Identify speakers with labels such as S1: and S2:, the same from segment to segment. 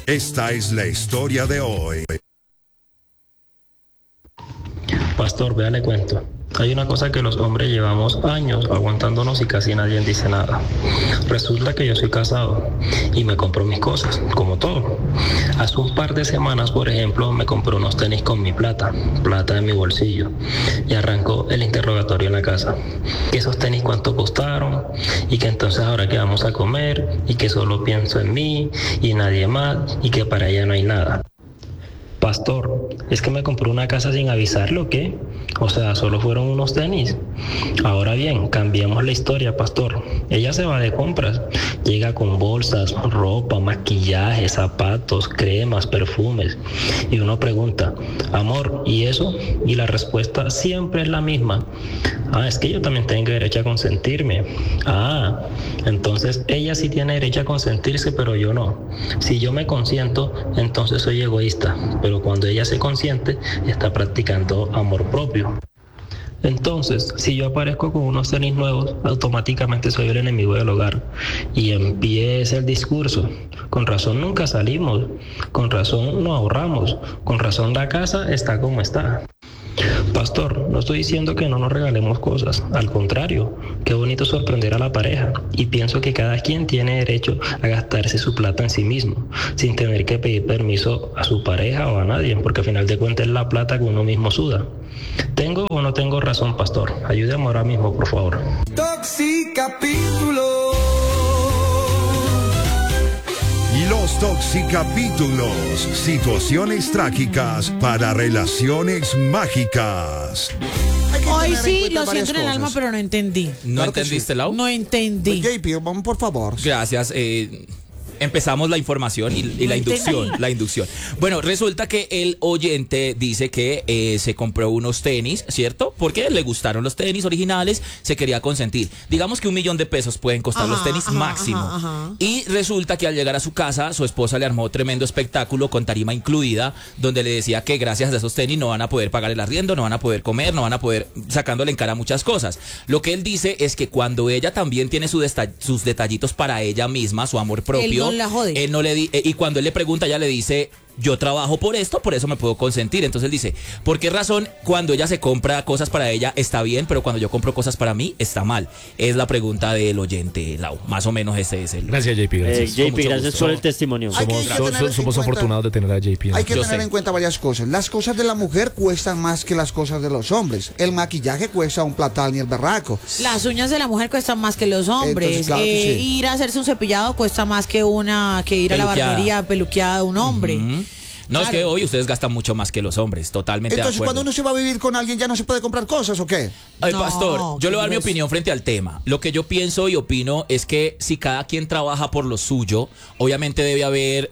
S1: Esta es la historia de hoy.
S2: Pastor, vea, le cuento. Hay una cosa que los hombres llevamos años aguantándonos y casi nadie dice nada. Resulta que yo soy casado y me compro mis cosas, como todo. Hace un par de semanas, por ejemplo, me compré unos tenis con mi plata de mi bolsillo. Y arrancó el interrogatorio en la casa. Que esos tenis cuánto costaron y que entonces ahora que vamos a comer y que solo pienso en mí y nadie más y que para ella no hay nada. Pastor, ¿es que me compré una casa sin avisarle o qué? O sea, solo fueron unos tenis. Ahora bien, cambiemos la historia, pastor. Ella se va de compras. Llega con bolsas, ropa, maquillaje, zapatos, cremas, perfumes. Y uno pregunta, amor, ¿y eso? Y la respuesta siempre es la misma. Es que yo también tengo derecho a consentirme. Entonces ella sí tiene derecho a consentirse, pero yo no. Si yo me consiento, entonces soy egoísta. Pero cuando ella se consiente, está practicando amor propio. Entonces, si yo aparezco con unos tenis nuevos, automáticamente soy el enemigo del hogar. Y empieza el discurso. Con razón nunca salimos. Con razón no ahorramos. Con razón la casa está como está. Pastor, no estoy diciendo que no nos regalemos cosas, al contrario, qué bonito sorprender a la pareja, y pienso que cada quien tiene derecho a gastarse su plata en sí mismo, sin tener que pedir permiso a su pareja o a nadie, porque al final de cuentas es la plata que uno mismo suda. ¿Tengo o no tengo razón, pastor? Ayúdame ahora mismo, por favor.
S1: Toxicapítulo. Los Toxicapítulos, situaciones trágicas para relaciones mágicas.
S3: Hoy sí, lo siento en el alma, pero no entendí.
S4: ¿No entendiste, Lau?
S3: No entendí.
S5: JP, vamos por favor.
S4: Gracias. Empezamos la información y la inducción. Bueno, resulta que el oyente dice que se compró unos tenis, ¿cierto? Porque le gustaron los tenis originales, se quería consentir. Digamos que $1.000.000 pueden costar los tenis máximo. Y resulta que al llegar a su casa, su esposa le armó tremendo espectáculo con tarima incluida, donde le decía que gracias a esos tenis no van a poder pagar el arriendo, no van a poder comer, no van a poder sacándole en cara muchas cosas. Lo que él dice es que cuando ella también tiene sus detallitos para ella misma, su amor propio,
S3: la jode.
S4: Él no le y cuando él le pregunta, ella le dice, yo trabajo por esto, por eso me puedo consentir. Entonces él dice, ¿por qué razón cuando ella se compra cosas para ella está bien, pero cuando yo compro cosas para mí está mal? Es la pregunta del oyente, Lau. Más o menos ese es el...
S6: Gracias, JP, gracias.
S7: JP, gracias por el testimonio.
S6: Somos afortunados de tener a JP.
S5: Hay que tener en cuenta varias cosas. Las cosas de la mujer cuestan más que las cosas de los hombres. El maquillaje cuesta un platal ni el berraco.
S3: Las uñas de la mujer cuestan más que los hombres.
S5: Entonces, claro que sí.
S3: Ir a hacerse un cepillado cuesta más que ir a la barbería peluqueada de un hombre.
S4: No, claro. Es que hoy ustedes gastan mucho más que los hombres, totalmente de acuerdo.
S5: Entonces, cuando uno se va a vivir con alguien, ¿ya no se puede comprar cosas o qué?
S4: Ay, pastor, yo le voy a dar mi opinión frente al tema. Lo que yo pienso y opino es que si cada quien trabaja por lo suyo, obviamente debe haber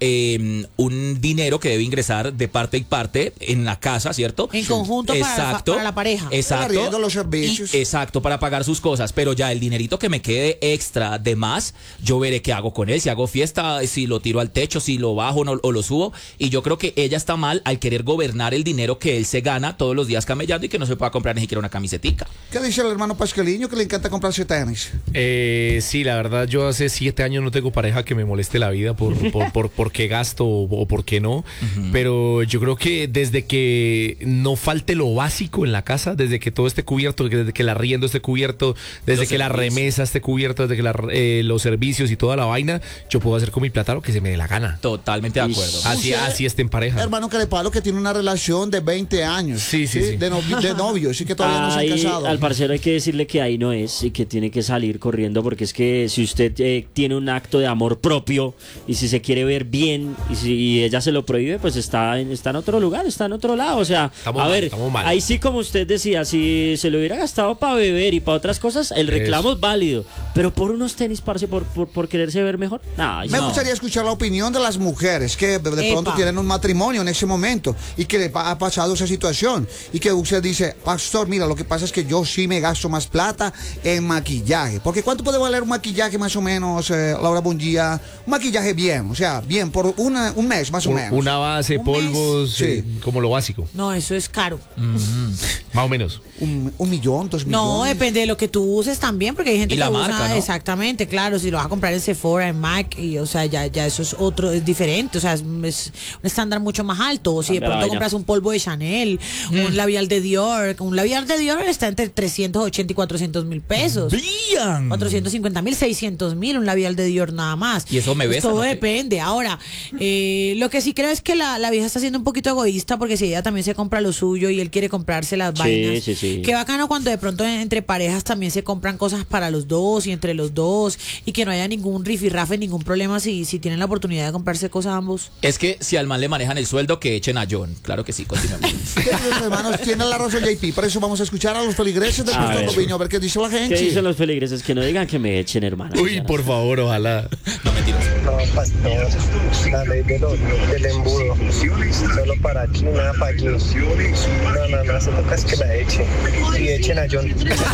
S4: un dinero que debe ingresar de parte y parte en la casa, ¿cierto?
S3: En conjunto para la pareja.
S4: Exacto.
S5: Los servicios.
S4: Exacto, para pagar sus cosas. Pero ya el dinerito que me quede extra de más, yo veré qué hago con él. Si hago fiesta, si lo tiro al techo, si lo bajo o lo subo. Y yo creo que ella está mal al querer gobernar el dinero que él se gana todos los días camellando y que no se pueda comprar ni siquiera una camisetica.
S5: ¿Qué dice el hermano Pasqueliño que le encanta comprarse tenis?
S6: Sí, la verdad, yo hace 7 años no tengo pareja que me moleste la vida por qué gasto o por qué no. Pero yo creo que desde que no falte lo básico en la casa, desde que todo esté cubierto, desde que el arriendo esté cubierto, desde que la remesa esté cubierta, desde que los servicios y toda la vaina, yo puedo hacer con mi plata lo que se me dé la gana.
S4: Totalmente de acuerdo.
S6: Así esté en pareja.
S5: Hermano Carepalo que tiene una relación de 20 años.
S6: Sí.
S5: De novio, sí que todavía no se han casado.
S7: Al parcero hay que decirle que ahí no es y que tiene que salir corriendo, porque es que si usted tiene un acto de amor propio y si se quiere ver bien y ella se lo prohíbe, pues está en otro lugar, está en otro lado. O sea, estamos mal. Ahí sí, como usted decía, si se lo hubiera gastado para beber y para otras cosas, el reclamo es válido. Pero por unos tenis, parce, por quererse ver mejor,
S5: Me gustaría escuchar la opinión de las mujeres que de pronto tienen un matrimonio matrimonio en ese momento y que le ha pasado esa situación y que usted dice, pastor, mira, lo que pasa es que yo sí me gasto más plata en maquillaje. Porque ¿cuánto puede valer un maquillaje más o menos, Laura Bundía? Un maquillaje bien, o sea, bien, por un mes más o menos.
S6: Una base, polvos,
S5: sí.
S6: Como lo básico.
S3: No, eso es caro.
S6: Más o menos.
S5: ¿1 millón, 2 millones?
S3: No, depende de lo que tú uses también, porque hay gente
S4: Y
S3: que
S4: la
S3: usa
S4: marca, ¿no?
S3: exactamente, claro, si lo vas a comprar en Sephora, en MAC, y o sea, ya eso es otro, es diferente, o sea, es un estándar mucho más alto. O si de
S7: Cambia la
S3: pronto
S7: vaina.
S3: compras un polvo de Chanel, un labial de Dior, está entre 380 y 400 mil pesos.
S4: ¡Bien!
S3: 450 mil, 600 mil, un labial de Dior nada más.
S4: Y eso me
S3: Pues
S4: besa,
S3: todo
S4: ¿no?
S3: depende. Ahora, lo que sí creo es que la vieja está siendo un poquito egoísta, porque si ella también se compra lo suyo y él quiere comprarse las vainas.
S7: Sí.
S3: Qué bacano cuando de pronto entre parejas también se compran cosas para los dos y entre los dos, y que no haya ningún rifirrafe, ningún problema si tienen la oportunidad de comprarse cosas ambos.
S4: Es que si al man le manejan el sueldo, que echen a John. Claro que sí, continuemos.
S5: Queridos hermanos, tienen la razón, JP. Por eso vamos a escuchar a los feligreses del
S7: A
S5: pastor
S7: ver.
S5: Boviño, a ver qué dice la gente.
S7: ¿Qué dicen los feligreses? Que no digan que me echen, hermano.
S6: Uy, por favor, ojalá.
S4: No, mentiras.
S8: No, pastor, la ley del embudo, solo para aquí, nada para aquí. No, se toca es que la echen, y echen a John.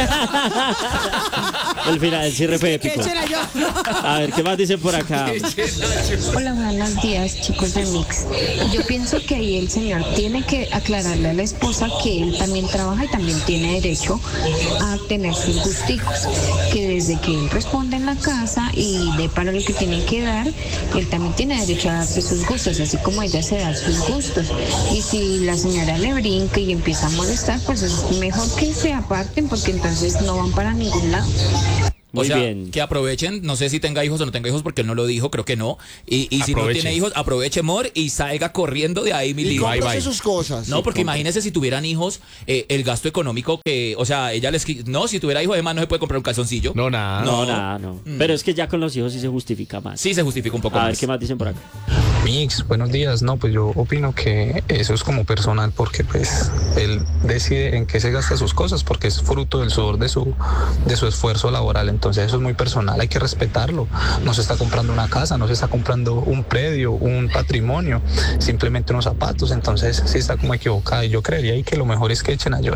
S7: El final, el cierre fue épico.
S3: Échela yo.
S7: A ver, ¿qué más dicen por acá?
S9: Hola, buenos días, chicos de Mix. Yo pienso que ahí el señor tiene que aclararle a la esposa que él también trabaja y también tiene derecho a tener sus gusticos, que desde que él responde en la casa y dé para lo que tiene que dar, él también tiene derecho a darse sus gustos, así como ella se da sus gustos. Y si la señora le brinca y empieza a molestar, pues es mejor que se aparten, porque entonces no van para ningún lado.
S7: Muy
S4: O sea,
S7: bien.
S4: que aprovechen, no sé si tenga hijos o no tenga hijos, porque él no lo dijo, creo que no. Y si no
S6: Aproveche.
S4: tiene hijos, aproveche, amor, y salga corriendo de ahí, mi
S5: Y
S4: lío.
S5: cómprase sus cosas.
S4: No, porque imagínese si tuvieran hijos, el gasto económico que, o sea, ella les... No, si tuviera hijos, además no se puede comprar un calzoncillo.
S6: No, nada.
S7: No, nada, no. Pero es que ya con los hijos sí se justifica más.
S4: Sí se justifica un poco
S7: A ver,
S4: más.
S7: ¿qué más dicen por acá?
S10: Mix, buenos días. No, pues yo opino que eso es como personal, porque pues él decide en qué se gasta sus cosas, porque es fruto del sudor de su esfuerzo laboral. Entonces eso es muy personal, hay que respetarlo. No se está comprando una casa, no se está comprando un predio, un patrimonio, simplemente unos zapatos. Entonces sí está como equivocada, y yo creería ahí que lo mejor es que echen a John.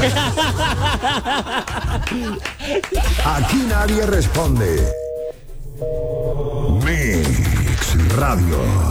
S1: Aquí nadie responde. Mix Radio.